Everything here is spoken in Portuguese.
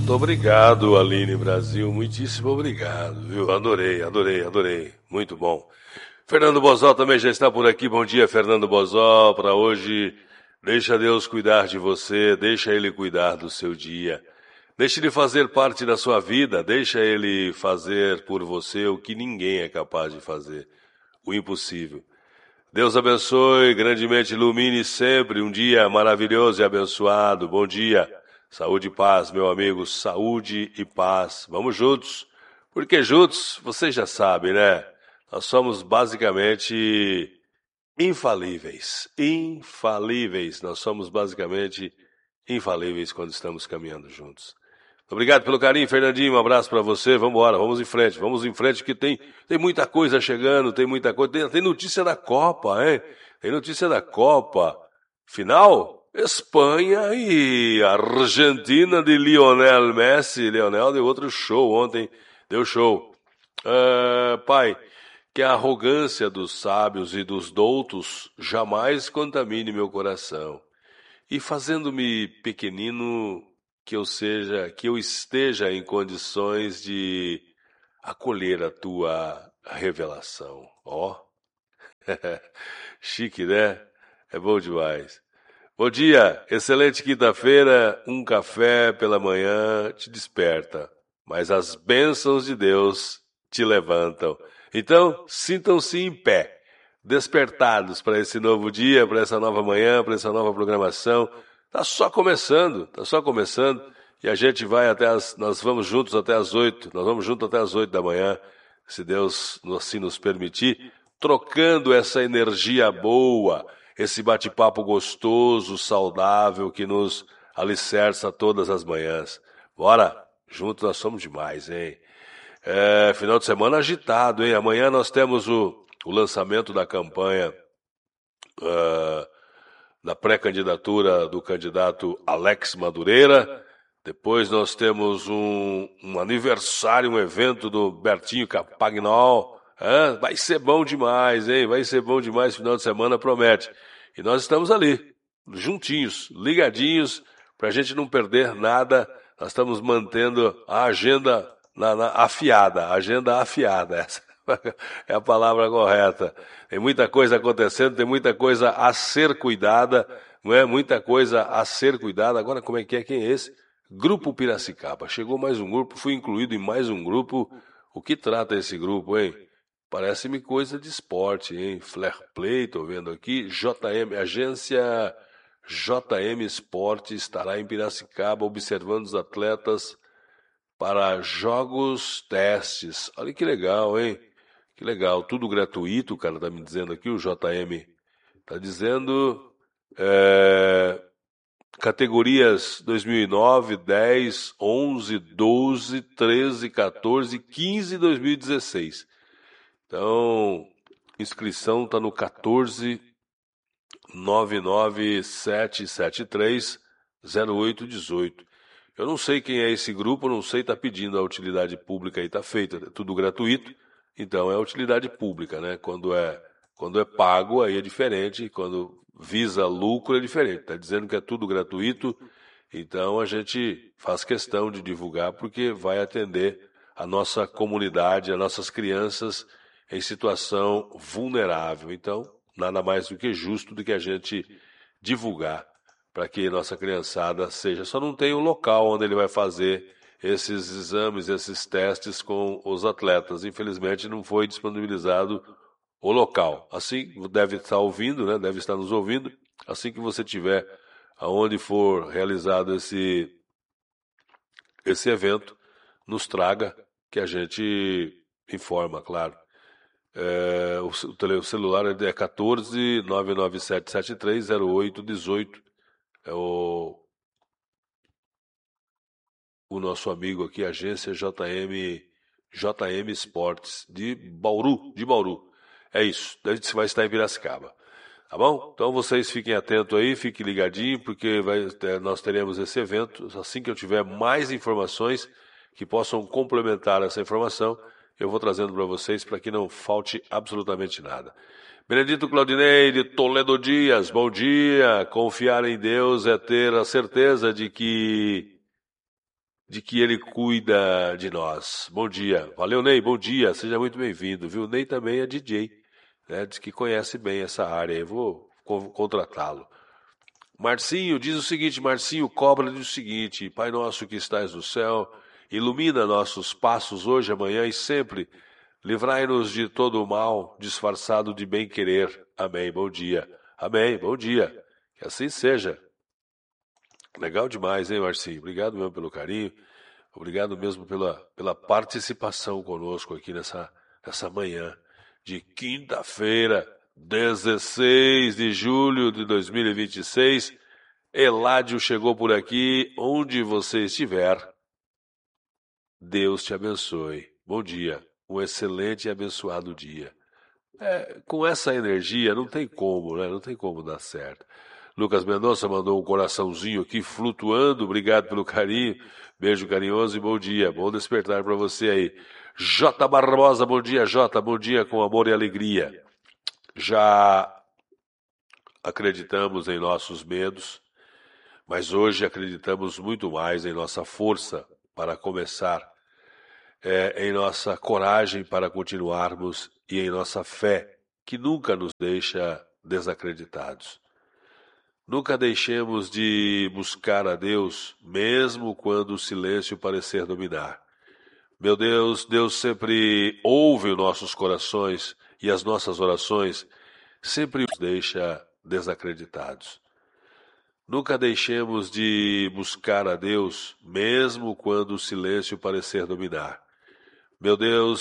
Muito obrigado, Aline Brasil. Muitíssimo obrigado, viu? Adorei. Muito bom. Fernando Bozó também já está por aqui. Bom dia, Fernando Bozó. Para hoje, deixa Deus cuidar de você, deixa Ele cuidar do seu dia. Deixe Ele fazer parte da sua vida, deixa Ele fazer por você o que ninguém é capaz de fazer, o impossível. Deus abençoe, grandemente ilumine sempre um dia maravilhoso e abençoado. Bom dia, saúde e paz, meu amigo, saúde e paz. Vamos juntos, porque juntos, vocês já sabem, né? Nós somos basicamente infalíveis. Nós somos basicamente infalíveis quando estamos caminhando juntos. Obrigado pelo carinho, Fernandinho. Um abraço pra você. Vamos embora, vamos em frente que tem muita coisa chegando, tem muita coisa. Tem notícia da Copa, hein? Tem notícia da Copa. Final, Espanha e Argentina de Lionel Messi. Lionel deu outro show ontem, deu show. Pai, que a arrogância dos sábios e dos doutos jamais contamine meu coração. E fazendo-me pequenino, que eu esteja em condições de acolher a tua revelação. Ó, chique, né? É bom demais. Bom dia, excelente quinta-feira, um café pela manhã te desperta, mas as bênçãos de Deus te levantam. Então, sintam-se em pé, despertados para esse novo dia, para essa nova manhã, para essa nova programação. Tá só começando, e a gente nós vamos juntos até as 8, nós vamos juntos até as 8 da manhã, se Deus assim nos permitir, trocando essa energia boa, esse bate-papo gostoso, saudável, que nos alicerça todas as manhãs. Bora, juntos nós somos demais, hein? Final de semana agitado, hein? Amanhã nós temos o lançamento da campanha da pré-candidatura do candidato Alex Madureira. Depois nós temos um aniversário, um evento do Bertinho Campagnol. Vai ser bom demais, hein? Vai ser bom demais, final de semana promete. E nós estamos ali, juntinhos, ligadinhos, para a gente não perder nada. Nós estamos mantendo a agenda afiada, essa é a palavra correta. Tem muita coisa acontecendo, tem muita coisa a ser cuidada, não é? Muita coisa a ser cuidada. Agora, como é que é? Quem é esse? Grupo Piracicaba. Chegou mais um grupo, fui incluído em mais um grupo. O que trata esse grupo, hein? Parece-me coisa de esporte, hein? Fair Play, tô vendo aqui. JM, agência JM Esporte estará em Piracicaba observando os atletas para jogos testes. Olha que legal, hein? Que legal. Tudo gratuito, o cara tá me dizendo aqui, o JM tá dizendo categorias 2009, 10, 11, 12, 13, 14, 15 e 2016. Então, inscrição está no 14 99773 0818. Eu não sei quem é esse grupo, não sei, está pedindo a utilidade pública aí, está feita, é tudo gratuito, então é utilidade pública, né? Quando é pago, aí é diferente, quando visa lucro é diferente. Está dizendo que é tudo gratuito, então a gente faz questão de divulgar porque vai atender a nossa comunidade, as nossas crianças em situação vulnerável. Então, nada mais do que justo do que a gente divulgar para que nossa criançada seja. Só não tem o local onde ele vai fazer esses exames, esses testes com os atletas. Infelizmente, não foi disponibilizado o local. Assim, deve estar ouvindo, né? Deve estar nos ouvindo. Assim que você tiver aonde for realizado esse evento, nos traga que a gente informa, claro. O celular é 14 99773 0818. É o nosso amigo aqui, agência JM Esportes de Bauru. É isso, a gente vai estar em Piracicaba. Tá bom? Então vocês fiquem atentos aí, fiquem ligadinhos, porque nós teremos esse evento. Assim que eu tiver mais informações que possam complementar essa informação, eu vou trazendo para vocês para que não falte absolutamente nada. Benedito Claudinei de Toledo Dias, bom dia. Confiar em Deus é ter a certeza de que de que Ele cuida de nós. Bom dia. Valeu, Ney. Bom dia. Seja muito bem-vindo, viu? O Ney também é DJ, né? Diz que conhece bem essa área. Eu vou contratá-lo. Marcinho diz o seguinte, Marcinho cobra-lhe o seguinte: Pai nosso que estais no céu, ilumina nossos passos hoje, amanhã e sempre. Livrai-nos de todo o mal, disfarçado de bem-querer. Amém. Bom dia. Amém. Bom dia. Que assim seja. Legal demais, hein, Marcinho? Obrigado mesmo pelo carinho. Obrigado mesmo pela participação conosco aqui nessa manhã de quinta-feira, 16 de julho de 2026. Eládio chegou por aqui. Onde você estiver, Deus te abençoe. Bom dia. Um excelente e abençoado dia. Com essa energia não tem como, né? Não tem como dar certo. Lucas Mendonça mandou um coraçãozinho aqui flutuando. Obrigado pelo carinho. Beijo carinhoso e bom dia. Bom despertar para você aí. J. Barbosa, bom dia, J. Bom dia com amor e alegria. Já acreditamos em nossos medos, mas hoje acreditamos muito mais em nossa força para começar, em nossa coragem para continuarmos e em nossa fé, que nunca nos deixa desacreditados. Nunca deixemos de buscar a Deus, mesmo quando o silêncio parecer dominar. Meu Deus, Deus sempre ouve os nossos corações e as nossas orações sempre nos deixa desacreditados. Nunca deixemos de buscar a Deus, mesmo quando o silêncio parecer dominar. Meu Deus,